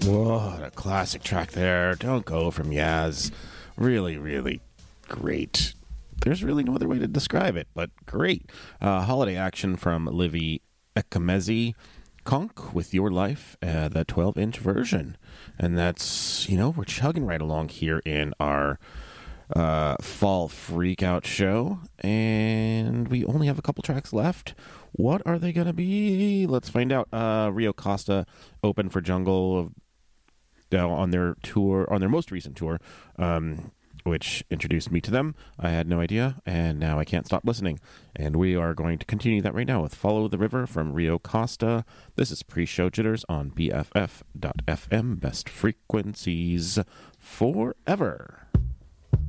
What a classic track there. Don't Go from Yaz. Really, really great. There's really no other way to describe it, but great. Holiday action from Livy Ekamezi. Conk with Your Life, the 12-inch version. And that's, we're chugging right along here in our fall freakout show. And we only have a couple tracks left. What are they going to be? Let's find out. Rio Costa opened for Jungle on their tour, on their most recent tour, which introduced me to them. I had no idea, and now I can't stop listening. And we are going to continue that right now with Follow the River from Rio Costa. This is Pre-Show Jitters on BFF.FM. Best frequencies forever.